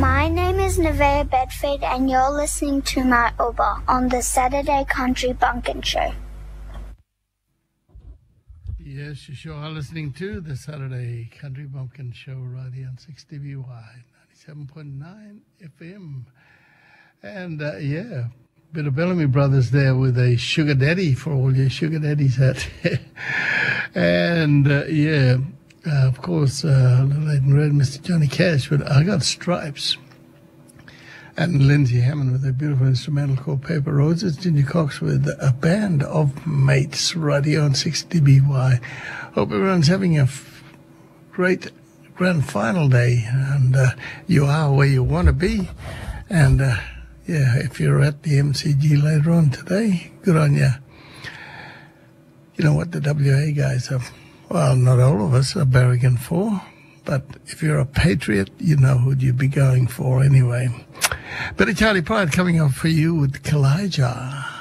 My name is Nevaeh Bedford, and you're listening to my Uber on the Saturday Country Bumpkin Show. Yes, you sure are listening to the Saturday Country Bumpkin Show right here on 6DBY 97.9 FM. And, bit of Bellamy Brothers there with a Sugar Daddy for all your Sugar Daddies out there. And, of course, Little Late and Red, Mr. Johnny Cash, but I Got Stripes. And Lindsay Hammond with a beautiful instrumental called Paper Roads. It's Ginger Cox with a band of mates right here on 6DBY. Hope everyone's having a great grand final day, and you are where you want to be. And, if you're at the MCG later on today, good on you. You know what the WA guys are, well, not all of us are barragging for, but if you're a patriot, you know who'd you be going for anyway. But Charlie Pride coming up for you with Kalijah.